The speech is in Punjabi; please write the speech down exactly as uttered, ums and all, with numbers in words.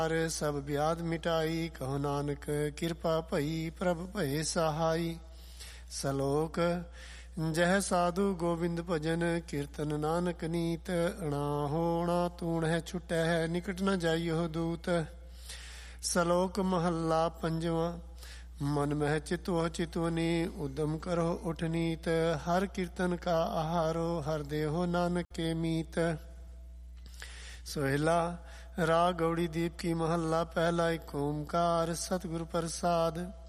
ਸਭ ਵਿਆਦ ਮਿਟਾਈ, ਕਹੋ ਨਾਨਕ ਕਿਰਪਾ ਭਈ, ਪ੍ਰਭ ਭਏ ਸਹਾਈ। ਸਲੋਕ ਜਹ ਸਾਧੂ ਗੋਬਿੰਦ ਭਜਨ, ਕੀਰਤਨ ਨਾਨਕ ਨੀਤ। ਅਣਾ ਹੋਣਾ ਤੂਣ ਹੈ ਛੁਟੈ ਹੈ, ਨਿਕਟ ਨ ਜਾਈਓ ਦੂਤ। ਸਲੋਕ ਮਹੱਲਾ ਪੰਜਵਾਂ। ਮਨ ਮਹਿ ਚਿਤਵ ਚਿਤਵਨੀ, ਉਦਮ ਕਰੋ ਉਠ ਨੀਤ। ਹਰ ਕੀਰਤਨ ਕਾ ਆਹਾਰੋ, ਹਰ ਦੇਹੋ ਨਾਨਕ ਕੇ ਮੀਤ। ਸੋਹਿਲਾ ਰਾਗ ਗੌੜੀ ਦੀਪ ਕੀ ਮਹੱਲਾ ਪਹਿਲਾ। ਏਕ ਓਮਕਾਰ ਸਤਿਗੁਰ ਪ੍ਰਸਾਦ।